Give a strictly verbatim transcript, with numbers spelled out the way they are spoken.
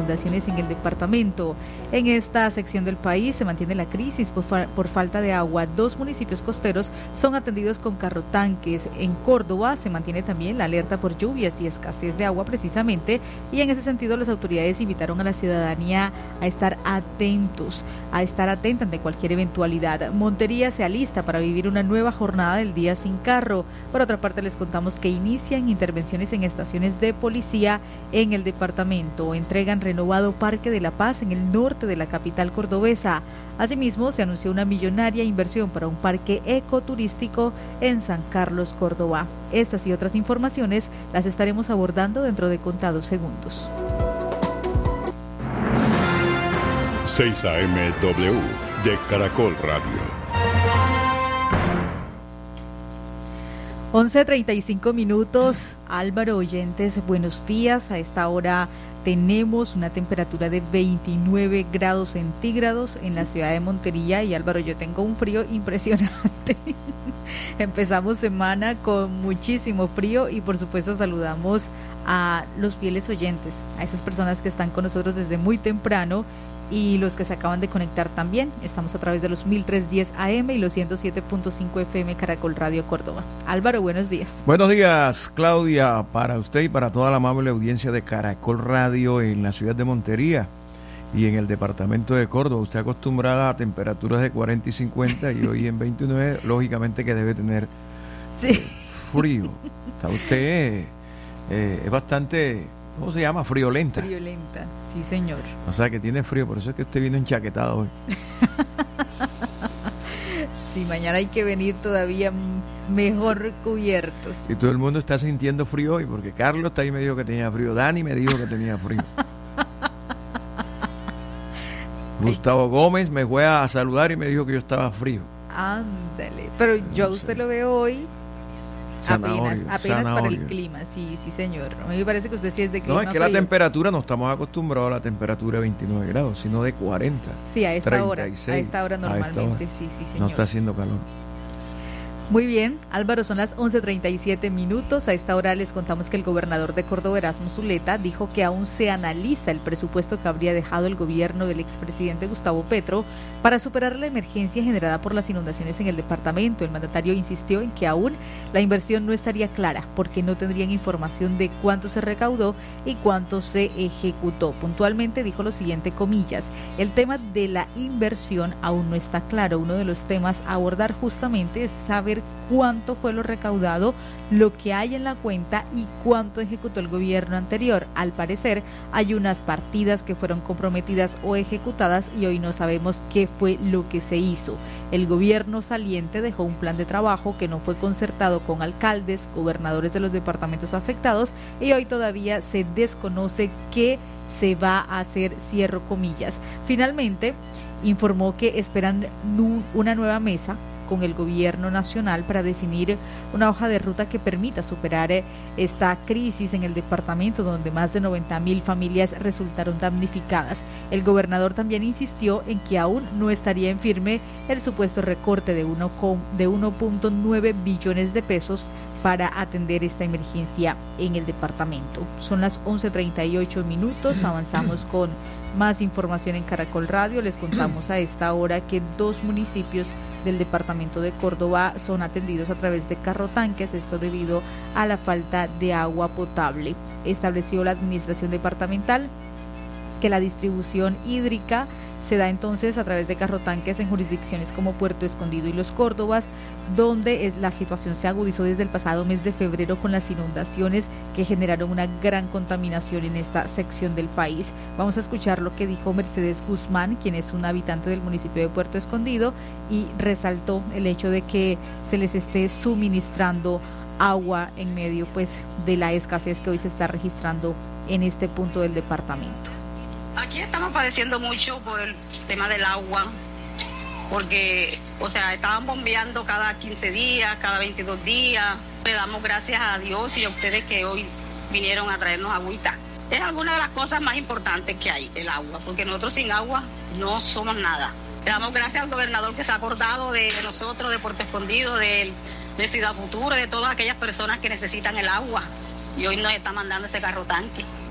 inundaciones en el departamento. En esta sección del país se mantiene la crisis por, fa- por falta de agua. Dos municipios costeros son atendidos con carrotanques. En Córdoba se mantiene también la alerta por lluvias y escasez de agua precisamente, y en ese sentido las autoridades invitaron a la ciudadanía a estar atentos, a estar atenta ante cualquier eventualidad. Montería se alista para vivir una nueva jornada del día sin carro. Por otra parte, les contamos que inician intervenciones en estaciones de policía en el departamento. Entregan renovado Parque de la Paz en el norte de la capital cordobesa. Asimismo, se anunció una millonaria inversión para un parque ecoturístico en San Carlos, Córdoba. Estas y otras informaciones las estaremos abordando dentro de contados segundos. seis A M W de Caracol Radio. once treinta y cinco minutos. Álvaro, oyentes, buenos días. A esta hora tenemos una temperatura de veintinueve grados centígrados en la ciudad de Montería. Y Álvaro, yo tengo un frío impresionante. Empezamos semana con muchísimo frío y por supuesto saludamos a los fieles oyentes, a esas personas que están con nosotros desde muy temprano y los que se acaban de conectar también. Estamos a través de los mil trescientos diez A M y los ciento siete punto cinco F M Caracol Radio Córdoba. Álvaro, buenos días. Buenos días, Claudia, para usted y para toda la amable audiencia de Caracol Radio en la ciudad de Montería y en el departamento de Córdoba. Usted acostumbrada a temperaturas de cuarenta y cincuenta y hoy en veintinueve, lógicamente que debe tener sí. eh, frío. Está usted eh, es bastante, ¿cómo se llama? Friolenta. Friolenta, sí señor. O sea que tiene frío, por eso es que usted viene enchaquetado hoy. Sí, mañana hay que venir todavía mejor cubiertos. Y todo el mundo está sintiendo frío hoy, porque Carlos está ahí me dijo que tenía frío, Dani me dijo que tenía frío. Gustavo Gómez me fue a saludar y me dijo que yo estaba frío. Ándale, pero yo a usted lo veo hoy Zanahorio, apenas, apenas zanahorio. para el clima, sí, sí señor. A mí me parece que usted sí es de clima No, es que frío. la temperatura, no estamos acostumbrados a la temperatura de veintinueve grados, sino de cuarenta. Sí, a esta hora, a esta hora a normalmente, esta hora. sí, sí señor. No está haciendo calor. Muy bien, Álvaro, son las once treinta y siete minutos. A esta hora les contamos que el gobernador de Córdoba, Erasmo Zuleta, dijo que aún se analiza el presupuesto que habría dejado el gobierno del expresidente Gustavo Petro para superar la emergencia generada por las inundaciones en el departamento. El mandatario insistió en que aún la inversión no estaría clara porque no tendrían información de cuánto se recaudó y cuánto se ejecutó. Puntualmente dijo lo siguiente, comillas, el tema de la inversión aún no está claro. Uno de los temas a abordar justamente es saber cuánto fue lo recaudado, lo que hay en la cuenta y cuánto ejecutó el gobierno anterior. Al parecer hay unas partidas que fueron comprometidas o ejecutadas y hoy no sabemos qué fue lo que se hizo. El gobierno saliente dejó un plan de trabajo que no fue concertado con alcaldes, gobernadores de los departamentos afectados y hoy todavía se desconoce qué se va a hacer, cierro comillas. Finalmente informó que esperan una nueva mesa con el gobierno nacional para definir una hoja de ruta que permita superar esta crisis en el departamento donde más de noventa mil familias resultaron damnificadas. El gobernador también insistió en que aún no estaría en firme el supuesto recorte de uno punto nueve billones de pesos para atender esta emergencia en el departamento. Son las once treinta y ocho minutos, avanzamos con más información en Caracol Radio. Les contamos a esta hora que dos municipios del departamento de Córdoba son atendidos a través de carrotanques, esto debido a la falta de agua potable. Estableció la administración departamental que la distribución hídrica se da entonces a través de carrotanques en jurisdicciones como Puerto Escondido y Los Córdobas, donde es, la situación se agudizó desde el pasado mes de febrero con las inundaciones que generaron una gran contaminación en esta sección del país. Vamos a escuchar lo que dijo Mercedes Guzmán, quien es un habitante del municipio de Puerto Escondido, y resaltó el hecho de que se les esté suministrando agua en medio pues de la escasez que hoy se está registrando en este punto del departamento. Aquí estamos padeciendo mucho por el tema del agua, porque, o sea, estaban bombeando cada quince días, cada veintidós días. Le damos gracias a Dios y a ustedes que hoy vinieron a traernos agüita. Es alguna de las cosas más importantes que hay, el agua, porque nosotros sin agua no somos nada. Le damos gracias al gobernador que se ha acordado de, de nosotros, de Puerto Escondido, de, de Ciudad Futura, de todas aquellas personas que necesitan el agua. Y hoy nos está mandando ese carro tanque.